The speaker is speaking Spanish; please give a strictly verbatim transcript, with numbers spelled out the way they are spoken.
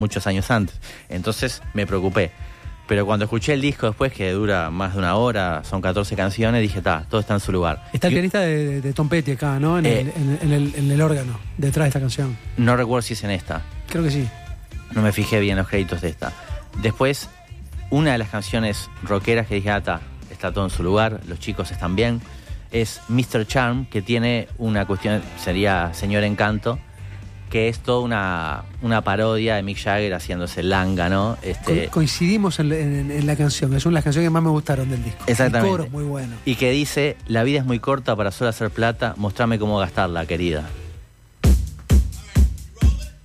muchos años antes. Entonces me preocupé. Pero cuando escuché el disco después, que dura más de una hora, son catorce canciones, dije, está, todo está en su lugar. Está el y, pianista de, de, de Tom Petty acá, ¿no? En, eh, el, en, en, el, en el órgano, detrás de esta canción. No recuerdo si es en esta. Creo que sí. No me fijé bien los créditos de esta. Después, una de las canciones rockeras que dije, ah, está, está todo en su lugar, los chicos están bien, es mister Charm, que tiene una cuestión, sería Señor Encanto, que es toda una, una parodia de Mick Jagger haciéndose langa, ¿no? Este, Co- coincidimos en, en, en la canción, es una de las canciones que más me gustaron del disco. Exactamente. El coro es muy bueno. Y que dice, la vida es muy corta para solo hacer plata, mostrame cómo gastarla, querida.